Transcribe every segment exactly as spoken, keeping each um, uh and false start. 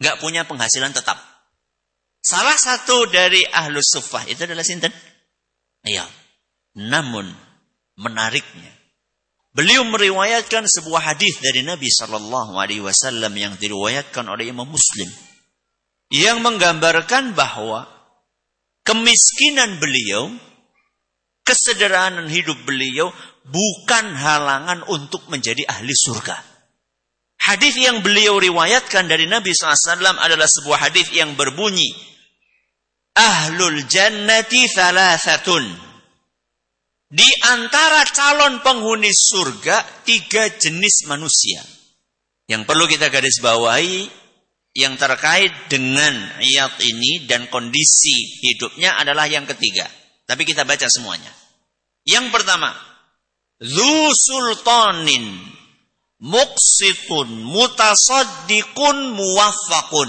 Nggak punya penghasilan tetap. Salah satu dari ahlus suffah itu adalah sinten? Iya. Namun menariknya, beliau meriwayatkan sebuah hadis dari Nabi Shallallahu Alaihi Wasallam yang diriwayatkan oleh Imam Muslim, yang menggambarkan bahwa kemiskinan beliau, kesederhanaan hidup beliau bukan halangan untuk menjadi ahli surga. Hadis yang beliau riwayatkan dari Nabi shallallahu alaihi wasallam adalah sebuah hadis yang berbunyi, Ahlul jannati thalathatun. Di antara calon penghuni surga, tiga jenis manusia. Yang perlu kita garis bawahi, yang terkait dengan ayat ini dan kondisi hidupnya adalah yang ketiga. Tapi kita baca semuanya. Yang pertama, Dzu sultanin muqsitun mutasaddiqun muwaffaqun.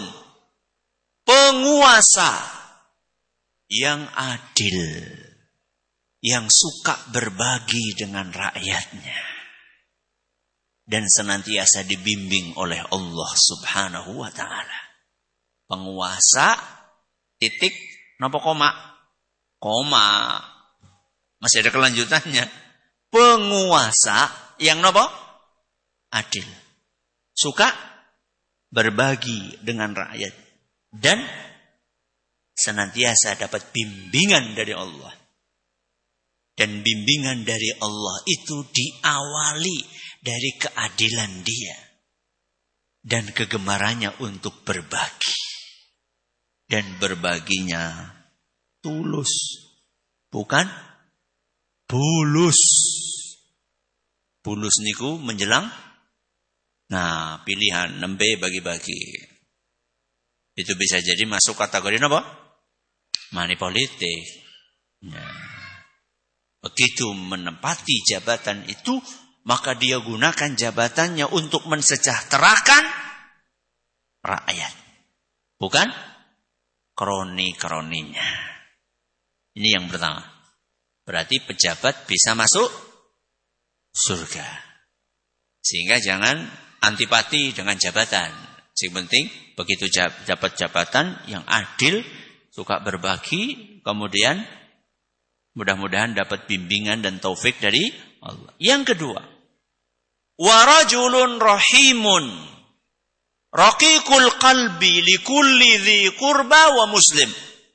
Penguasa yang adil, yang suka berbagi dengan rakyatnya, dan senantiasa dibimbing oleh Allah Subhanahu wa ta'ala. Penguasa, titik, napa koma? Koma. Masih ada kelanjutannya. Penguasa yang napa? Adil. Suka berbagi dengan rakyat. Dan senantiasa dapat bimbingan dari Allah. Dan bimbingan dari Allah itu diawali dari keadilan dia. Dan kegemarannya untuk berbagi. Dan berbaginya tulus. Bukan bulus. Bulus niku menjelang. Nah, pilihan nembe bagi-bagi. Itu bisa jadi masuk kategori apa? Money politik. Ya. Begitu menempati jabatan itu, maka dia gunakan jabatannya untuk mensejahterakan rakyat. Bukan kroni-kroninya. Ini yang pertama. Berarti pejabat bisa masuk surga. Sehingga jangan antipati dengan jabatan. Yang penting begitu dapat jabatan yang adil, suka berbagi, kemudian mudah-mudahan dapat bimbingan dan taufik dari Allah. Yang kedua, wa rajulun rahimun raqiqul qalbi likulli dzi qurba wa muslim.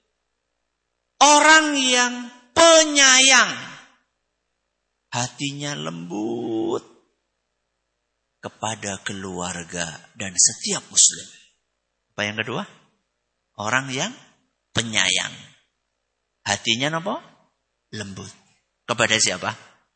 Orang yang penyayang, hatinya lembut kepada keluarga dan setiap muslim. Apa yang kedua? Orang yang penyayang. Hatinya apa? Lembut. Kepada siapa?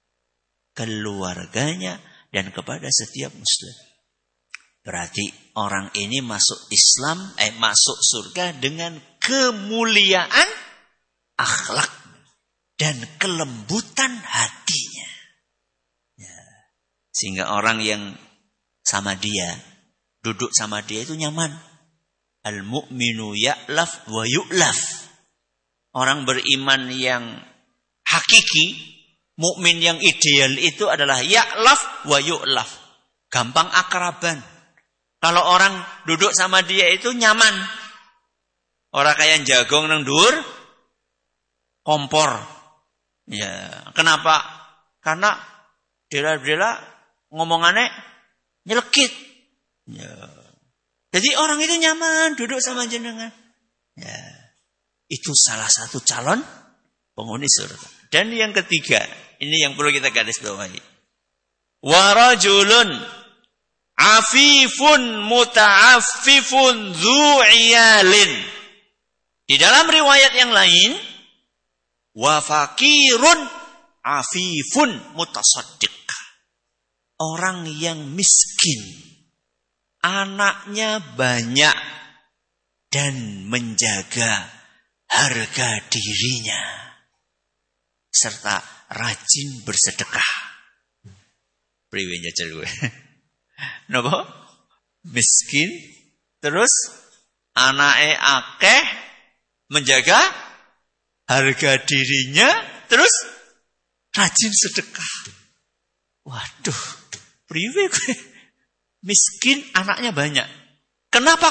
Keluarganya dan kepada setiap muslim. Berarti orang ini masuk Islam, eh masuk surga dengan kemuliaan akhlak dan kelembutan hatinya. Ya. Sehingga orang yang sama dia, duduk sama dia itu nyaman. Al-mu'minu ya'laf wa yu'laf. Orang beriman yang hakiki, mukmin yang ideal itu adalah ya'laf wa yu'laf. Gampang akraban. Kalau orang duduk sama dia itu nyaman. Orang kayak jagong nang dhuwur kompor. Ya, kenapa? Karena dela-dela ngomongannya nyelekit. Ya. Jadi orang itu nyaman duduk sama jenengan. Ya. Itu salah satu calon penghuni surga. Dan yang ketiga, ini yang perlu kita garis bawahi. Wa rajulun afifun muta'affifun dzu iyalin. Di dalam riwayat yang lain, wa faqirun afifun mutasaddiq. Orang yang miskin, anaknya banyak dan menjaga harga dirinya serta rajin bersedekah. Priwe jajal gue. Napa? Miskin, terus anake akeh, menjaga harga dirinya, terus rajin sedekah. Waduh, priwe gue. Miskin, anaknya banyak. Kenapa